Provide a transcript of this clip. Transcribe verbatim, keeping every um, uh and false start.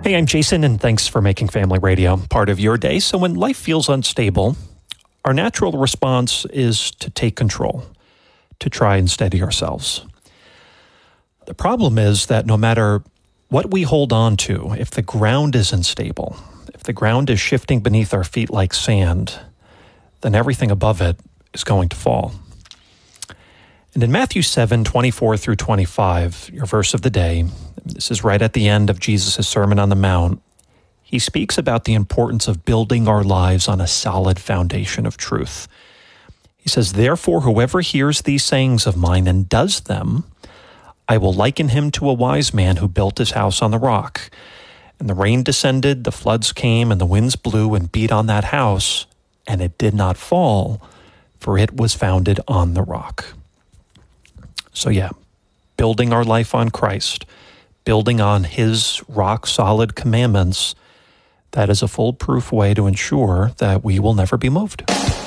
Hey, I'm Jason, and thanks for making Family Radio part of your day. So when life feels unstable, our natural response is to take control, to try and steady ourselves. The problem is that no matter what we hold on to, if the ground is unstable, if the ground is shifting beneath our feet like sand, then everything above it is going to fall. And in Matthew seven, twenty-four through twenty-five, your verse of the day, this is right at the end of Jesus' Sermon on the Mount, he speaks about the importance of building our lives on a solid foundation of truth. He says, "Therefore, whoever hears these sayings of mine and does them, I will liken him to a wise man who built his house on the rock. And the rain descended, the floods came, and the winds blew and beat on that house, and it did not fall, for it was founded on the rock." So yeah, building our life on Christ, building on his rock-solid commandments, that is a foolproof way to ensure that we will never be moved.